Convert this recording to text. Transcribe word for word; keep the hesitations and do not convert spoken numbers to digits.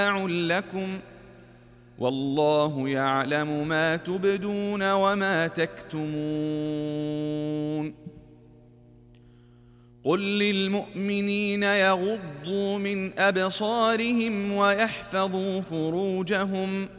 لكم والله يعلم ما تبدون وما تكتمون. قل للمؤمنين يغضوا من أبصارهم ويحفظوا فروجهم